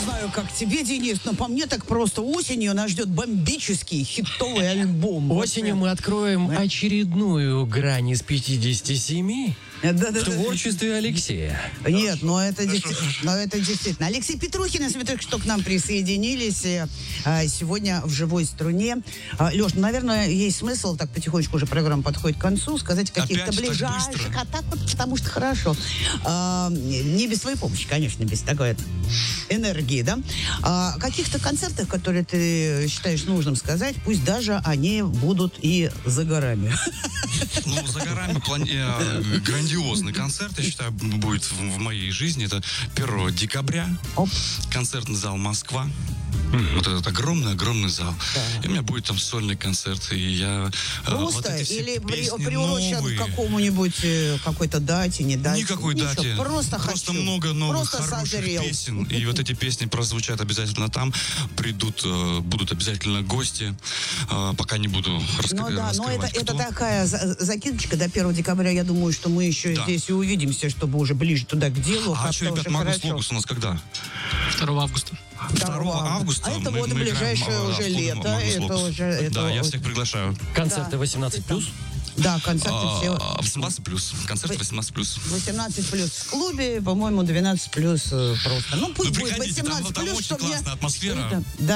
знаю, как тебе, Денис, но по мне так просто. Осенью нас ждет бомбический хитовый альбом. Осенью мы откроем очередную грань из 57 в творчестве Алексея. Нет, но это действительно. Алексей Петрухин, если вы только что к нам присоединились, сегодня в «Живой струне». Леш, ну, наверное, есть смысл, так потихонечку уже программа подходит к концу, сказать каких-то ближайших, а так вот, потому что хорошо. Не без твоей помощи, конечно, без такой энергии, да? Каких-то концертах, которые ты считаешь нужным сказать, пусть даже они будут и за горами. Ну, за горами грандиозный концерт, я считаю, будет в моей жизни. Это 1 декабря. Концертный зал «Москва». Вот этот огромный зал. Да. И у меня будет там сольный концерт. И я просто вот или приурочен к какому-нибудь какой-то дате, не дате? Никакой дате. Просто хочу. Много новых хороших песен. И вот эти песни прозвучат обязательно там. Будут обязательно гости. Пока не буду раскрывать. Ну да, но это такая закидочка до 1 декабря. Я думаю, что мы еще здесь и увидимся, чтобы уже ближе туда к делу. А что, ребят, Магнус Локус у нас когда? 2 августа. 2 августа. А это вот ближайшее уже лето. Да, я всех приглашаю. Концерты 18+. Да, концерты все. 18+. Концерт 18+. 18+ в клубе, по-моему, 12+ просто. Ну, пусть будет 18+, там очень классная атмосфера. Да.